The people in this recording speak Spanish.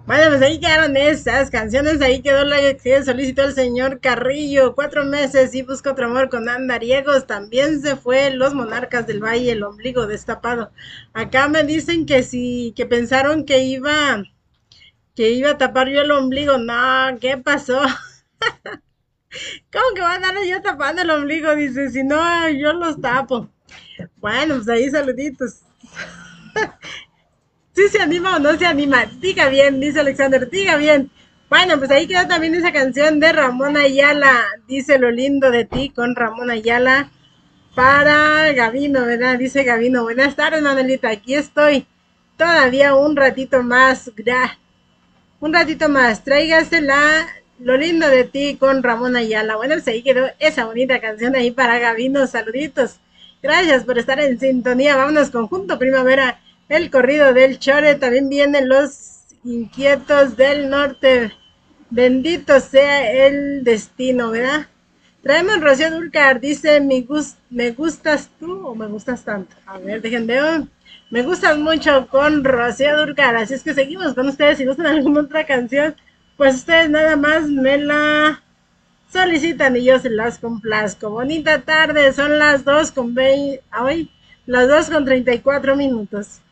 Bueno, pues ahí quedaron esas canciones, ahí quedó la que solicitó el señor Carrillo, 4 meses y busca otro amor con andariegos, también se fue Los Monarcas del Valle, el ombligo destapado. Acá me dicen que sí, que pensaron que iba a tapar yo el ombligo, no, ¿qué pasó? ¿Cómo que va a andar yo tapando el ombligo? Dice, si no, yo los tapo. Bueno, pues ahí saluditos. ¿Sí se anima o no se anima? Diga bien, dice Alexander, diga bien. Bueno, pues ahí queda también esa canción de Ramón Ayala, dice lo lindo de ti con Ramón Ayala para Gavino, ¿verdad? Dice Gavino, buenas tardes, Manuelita, aquí estoy. Todavía un ratito más, un ratito más, tráigasela lo lindo de ti con Ramón Ayala. Bueno, pues ahí quedó esa bonita canción ahí para Gavino, saluditos. Gracias por estar en sintonía. Vámonos conjunto primavera, el corrido del Chore. También vienen los inquietos del norte. Bendito sea el destino, ¿verdad? Traemos Rocío Dúrcar, dice, me gustas tú o me gustas tanto. A ver, dejen de... Me gustas mucho con Rocío Dúrcar, así es que seguimos con ustedes. Si gustan alguna otra canción, pues ustedes nada más me la solicitan y yo se las complazco. Bonita tarde, son las 2 con 20, ay, las 2 con 34 minutos.